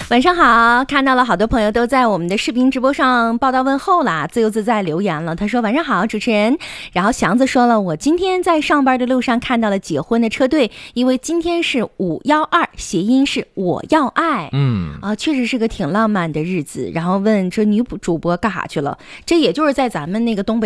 晚上好，看到了好多朋友都在我们的视频直播上报道问候啦，自由自在留言了。他说晚上好，主持人。然后祥子说了，我今天在上班的路上看到了结婚的车队，因为今天是512，谐音是我要爱。确实是个挺浪漫的日子。然后问这女主播干啥去了？这也就是在咱们那个东北